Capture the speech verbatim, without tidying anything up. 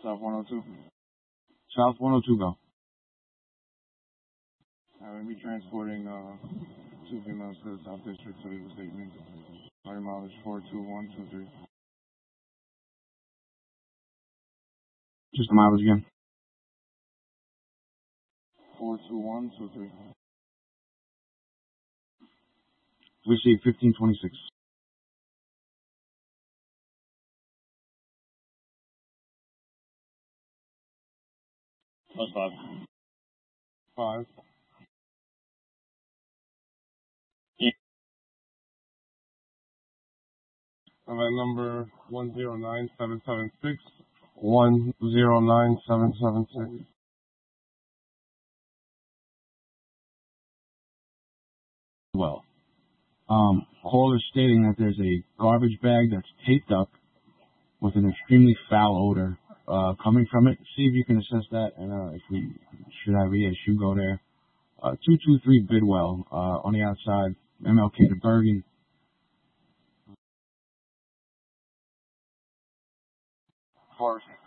South one oh two. South one oh two, go. I'm going to be transporting uh, two females to the South District to legal statement. Our mileage four two one two three. Just the mileage again. four two one two three. Receive fifteen twenty-six. Plus five. Five. Yeah. Event number one zero nine seven seven six. one zero nine seven seven six. Well, um, caller stating that there's a garbage bag that's taped up with an extremely foul odor uh, coming from it. See if you can assess that, and uh, if we should I reissue, go there. Uh, two two three Bidwell uh, on the outside, M L K to Bergen. Forest.